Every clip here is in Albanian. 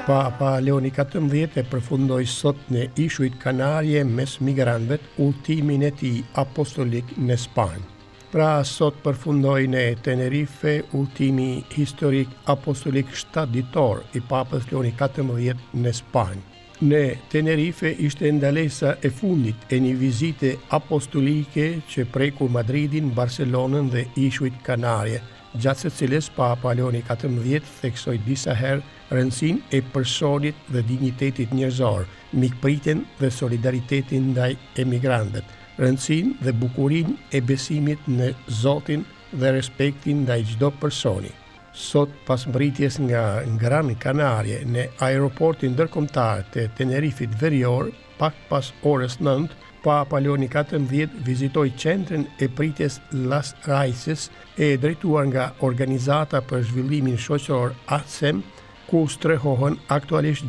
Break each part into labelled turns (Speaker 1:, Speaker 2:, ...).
Speaker 1: Papa Leoni XIV e përfundoi sot në ishujt Kanarje mes migrantëve udhëtimin e tij apostolik në Spanjë. Pra sot përfundoi në Tenerife udhëtimi historik apostolik 7 ditor i Papës Leoni XIV në Spanjë. Në Tenerife ishte ndalesa e fundit e një vizite apostolike që preku Madridin, Barcelonën dhe ishujt Kanarje, gjatë së cilës Papa Leoni XIV theksoi disa herë rëndësinë e personit dhe dinjitetit njerëzor, mikpritjen dhe solidaritetin ndaj emigrantëve, rëndësinë dhe bukurinë e besimit në Zotin dhe respektin ndaj çdo personi. Sot, pas mbritjes nga Gran Canaria në aeroportin ndërkombëtar të Tenerifit verior, pak pas orës 9, Papa Leoni XIV vizitoi qendrën e pritjes Las Raíces e drejtuar nga Organizata për Zhvillimin Shoqëror ASEM, ku strehohen aktualisht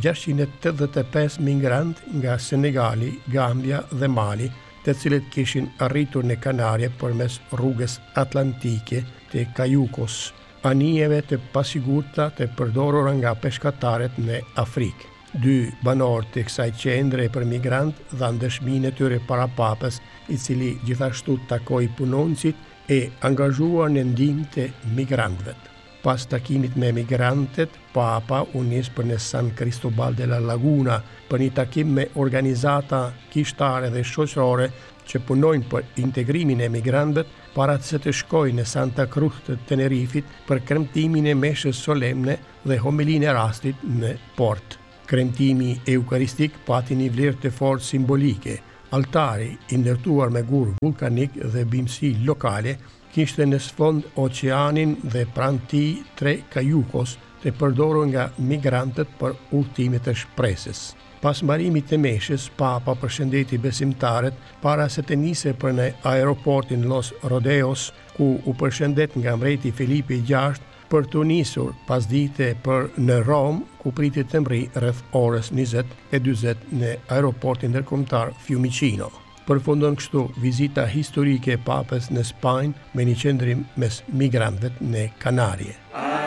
Speaker 1: 685 migrantë nga Senegali, Gambia dhe Mali, të cilët kishin arritur në Kanarje përmes rrugës atlantike të Cayucos, anijeve të pasigurta të përdorura nga peshkatarët në Afrikë. 2 banorë të kësaj qendre për migrantë dhanë dëshminë e tyre para Papës, i cili gjithashtu takoi punonësit e angazhuar në ndihmë të migrantëve. Pas takimit me migrantët, Papa u nis për në San Cristobal de la Laguna për një takim me organizata kishtare dhe shoqërore që punojnë për integrimin e migrantëve para se të shkojnë në Santa Cruz të Tenerifit për kremtimin e meshës solemne dhe homilinë e rastit në port. Kremtimi eukaristik pati një vlerë të fortë simbolike. Altari, i ndërtuar me gur vulkanik dhe bimësi lokale, kishte në sfond oqeanin dhe pranë tij 3 Cayucos të përdorur nga migrantët për udhëtime të shpresës. Pas mbarimit të meshës, Papa përshëndeti besimtarët para se të nisej për në aeroportin Los Rodeos, ku u përshëndet nga mbreti Filipi VI për të nisur pasdite për në Rom, ku pritet të mbri rreth orës 20:40 në aeroportin ndërkombëtar Fiumicino. Përfundon kështu vizita historike e Papës në Spanjë me një qendrim mes migrantëve në Kanarje.